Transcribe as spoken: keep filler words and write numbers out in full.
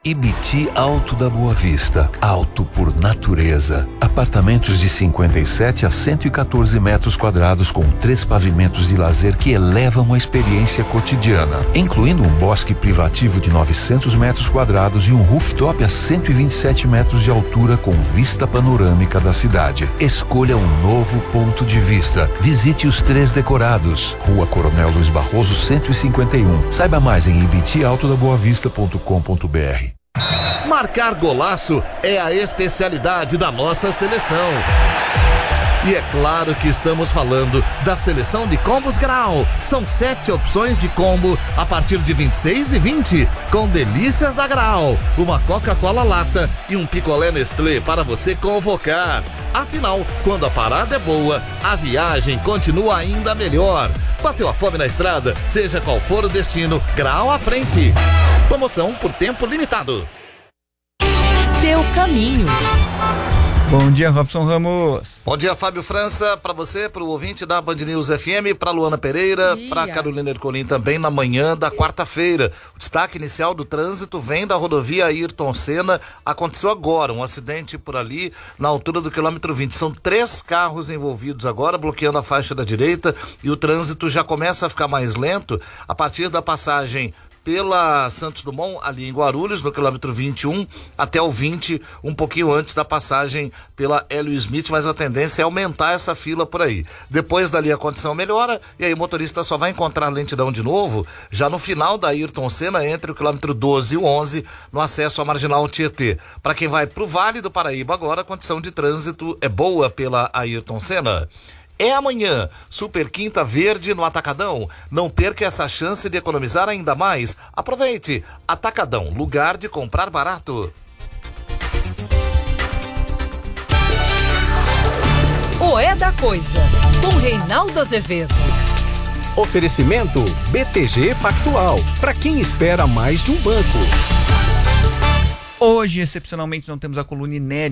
Ibiti Alto da Boa Vista, alto por natureza. Apartamentos de cinquenta e sete a cento e quatorze metros quadrados com três pavimentos de lazer que elevam a experiência cotidiana, incluindo um bosque privativo de novecentos metros quadrados e um rooftop a cento e vinte e sete metros de altura com vista panorâmica da cidade. Escolha um novo ponto de vista. Visite os três decorados. Rua Coronel Luiz Barroso, cento e cinquenta e um. Saiba mais em ibiti alto da boa vista ponto com ponto br. Marcar golaço é a especialidade da nossa seleção. E é claro que estamos falando da seleção de combos Grau. São sete opções de combo a partir de vinte e seis e vinte, com delícias da Grau, uma Coca-Cola lata e um picolé Nestlé para você convocar. Afinal, quando a parada é boa, a viagem continua ainda melhor. Bateu a fome na estrada, seja qual for o destino, Grau à frente. Promoção por tempo limitado. Seu caminho. Bom dia, Robson Ramos. Bom dia, Fábio França, para você, para o ouvinte da Band News F M, para Luana Pereira, para Carolina Ercolim também na manhã da quarta-feira. O destaque inicial do trânsito vem da rodovia Ayrton Senna. Aconteceu agora um acidente por ali na altura do quilômetro vinte. São três carros envolvidos agora, bloqueando a faixa da direita, e o trânsito já começa a ficar mais lento a partir da passagem pela Santos Dumont, ali em Guarulhos, no quilômetro vinte e um, até o vinte, um pouquinho antes da passagem pela Hélio Smith, mas a tendência é aumentar essa fila por aí. Depois dali a condição melhora, e aí o motorista só vai encontrar lentidão de novo, já no final da Ayrton Senna, entre o quilômetro doze e o onze, no acesso à Marginal Tietê. Para quem vai pro Vale do Paraíba agora, a condição de trânsito é boa pela Ayrton Senna. É amanhã, Super Quinta Verde no Atacadão. Não perca essa chance de economizar ainda mais. Aproveite. Atacadão, lugar de comprar barato. O É da Coisa, com Reinaldo Azevedo. Oferecimento B T G Pactual, para quem espera mais de um banco. Hoje, excepcionalmente, não temos a coluna inédita